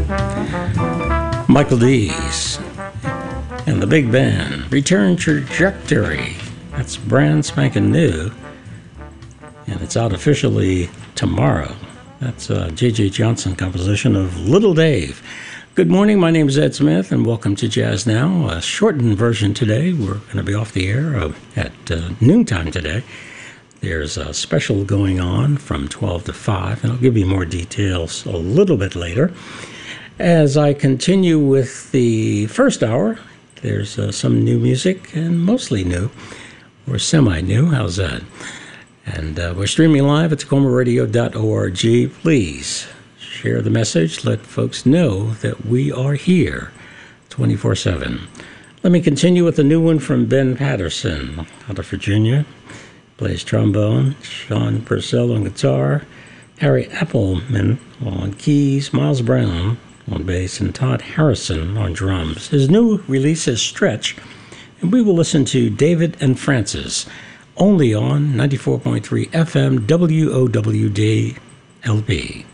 Michael Dees and the Big Band, Return Trajectory. That's brand spanking new, and it's out officially tomorrow. That's a J.J. Johnson composition of Little Dave. Good morning, my name is Ed Smith, and welcome to Jazz Now. A shortened version today. We're going to be off the air at noontime today. There's a special going on from 12 to 5, and I'll give you more details a little bit later. As I continue with the first hour, there's some new music, and mostly new, or semi-new. How's that? And we're streaming live at TacomaRadio.org. Please share the message. Let folks know that we are here 24/7. Let me continue with a new one from Ben Patterson out of Virginia. Plays trombone, Sean Purcell on guitar, Harry Appleman on keys, Miles Brown on bass, and Todd Harrison on drums. His new release is Stretch, and we will listen to David and Francis only on 94.3 FM WOWD LP.